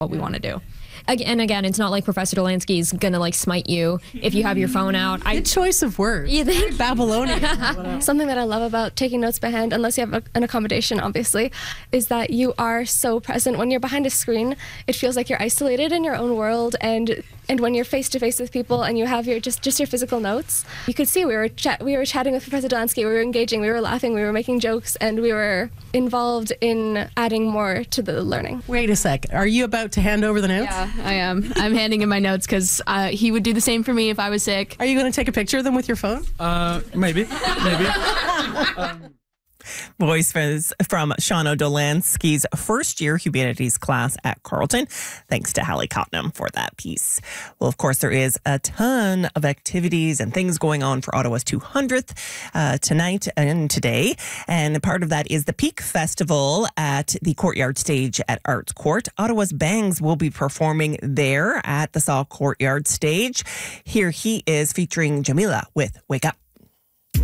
what we want to do. Again, it's not like Professor Delansky is going to like smite you if you have your phone out. Good choice of words. You think? Babylonian. Something that I love about taking notes by hand, unless you have an accommodation, obviously, is that you are so present. When you're behind a screen, it feels like you're isolated in your own world, and when you're face to face with people and you have your just your physical notes, you could see we were chatting with Professor Delansky, we were engaging, we were laughing, we were making jokes, and we were involved in adding more to the learning. Wait a sec. Are you about to hand over the notes? Yeah, I am. I'm handing him my notes because he would do the same for me if I was sick. Are you going to take a picture of them with your phone? Maybe. Voice from Shauna Dolansky's first-year humanities class at Carleton. Thanks to Hallie Cottenham for that piece. Well, of course, there is a ton of activities and things going on for Ottawa's 200th tonight and today. And part of that is the Peak Festival at the Courtyard Stage at Arts Court. Ottawa's Bangs will be performing there at the Saw Courtyard Stage. Here he is featuring Jamila with Wake Up.